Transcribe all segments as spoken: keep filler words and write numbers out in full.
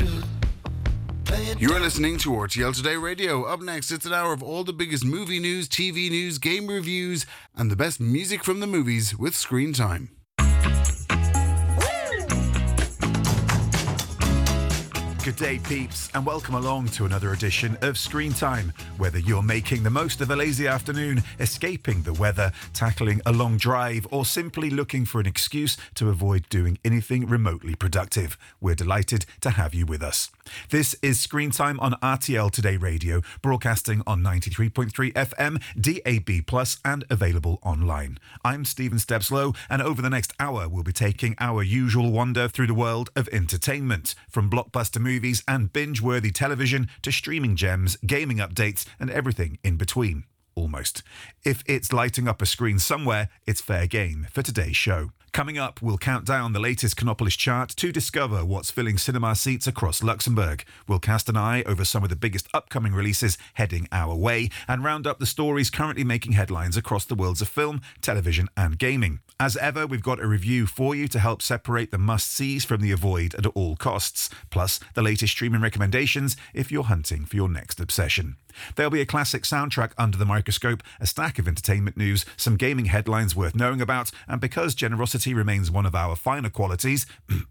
should. You're listening to R T L Today Radio. Up next, it's an hour of all the biggest movie news, T V news, game reviews, and the best music from the movies with Screen Time. Good day, peeps, and welcome along to another edition of Screen Time. Whether you're making the most of a lazy afternoon, escaping the weather, tackling a long drive, or simply looking for an excuse to avoid doing anything remotely productive, we're delighted to have you with us. This is Screen Time on R T L Today Radio, broadcasting on ninety-three point three F M, D A B plus, and available online. I'm Stephen Stepslow, and over the next hour, we'll be taking our usual wander through the world of entertainment, from blockbuster movies movies and binge-worthy television to streaming gems, gaming updates, and everything in between. Almost. If it's lighting up a screen somewhere, it's fair game for today's show. Coming up, we'll count down the latest Canopolis chart to discover what's filling cinema seats across Luxembourg. We'll cast an eye over some of the biggest upcoming releases heading our way and round up the stories currently making headlines across the worlds of film, television and gaming. As ever, we've got a review for you to help separate the must-sees from the avoid at all costs, plus the latest streaming recommendations if you're hunting for your next obsession. There'll be a classic soundtrack under the microscope, a stack of entertainment news, some gaming headlines worth knowing about, and because generosity remains one of our finer qualities,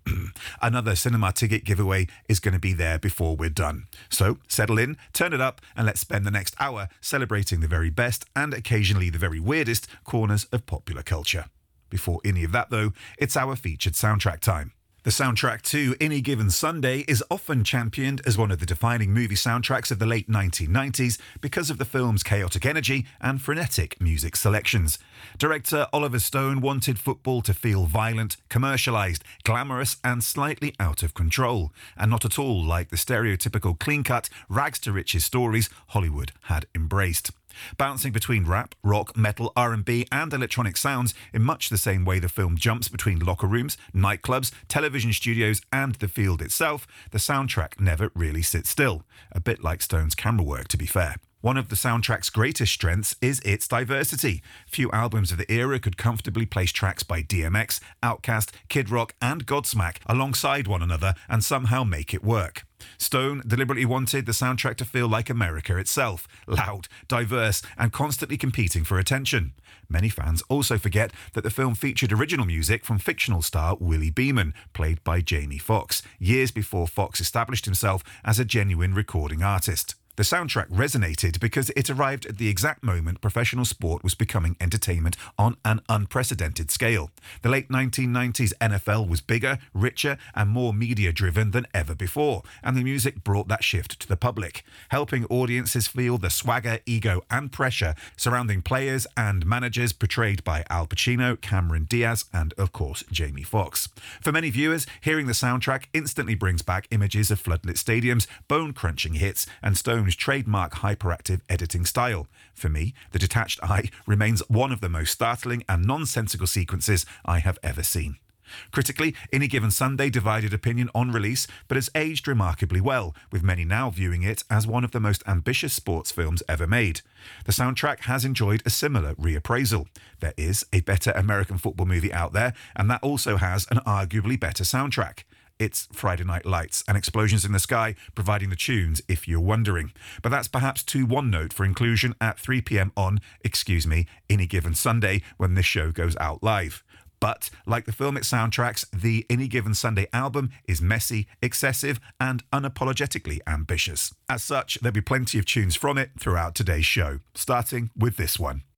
another cinema ticket giveaway is going to be there before we're done. So settle in, turn it up, and let's spend the next hour celebrating the very best and occasionally the very weirdest corners of popular culture. Before any of that, though, it's our featured soundtrack time. The soundtrack to Any Given Sunday is often championed as one of the defining movie soundtracks of the late nineteen nineties because of the film's chaotic energy and frenetic music selections. Director Oliver Stone wanted football to feel violent, commercialised, glamorous and slightly out of control, and not at all like the stereotypical clean-cut, rags-to-riches stories Hollywood had embraced. Bouncing between rap, rock, metal, R and B and electronic sounds in much the same way the film jumps between locker rooms, nightclubs, television studios and the field itself, the soundtrack never really sits still. A bit like Stone's camera work, to be fair. One of the soundtrack's greatest strengths is its diversity. Few albums of the era could comfortably place tracks by D M X, Outkast, Kid Rock and Godsmack alongside one another and somehow make it work. Stone deliberately wanted the soundtrack to feel like America itself, loud, diverse and constantly competing for attention. Many fans also forget that the film featured original music from fictional star Willie Beeman, played by Jamie Foxx, years before Foxx established himself as a genuine recording artist. The soundtrack resonated because it arrived at the exact moment professional sport was becoming entertainment on an unprecedented scale. The late nineteen nineties N F L was bigger, richer, and more media-driven than ever before, and the music brought that shift to the public, helping audiences feel the swagger, ego, and pressure surrounding players and managers portrayed by Al Pacino, Cameron Diaz, and, of course, Jamie Foxx. For many viewers, hearing the soundtrack instantly brings back images of floodlit stadiums, bone-crunching hits, and Stone's trademark hyperactive editing style. For me, The Detached Eye remains one of the most startling and nonsensical sequences I have ever seen. Critically, Any Given Sunday divided opinion on release, but has aged remarkably well, with many now viewing it as one of the most ambitious sports films ever made. The soundtrack has enjoyed a similar reappraisal. There is a better American football movie out there, and that also has an arguably better soundtrack. It's Friday Night Lights and Explosions in the Sky providing the tunes, if you're wondering. But that's perhaps too one note for inclusion at three p.m. on, excuse me, Any Given Sunday when this show goes out live. But, like the film it soundtracks, the Any Given Sunday album is messy, excessive, and unapologetically ambitious. As such, there'll be plenty of tunes from it throughout today's show, starting with this one.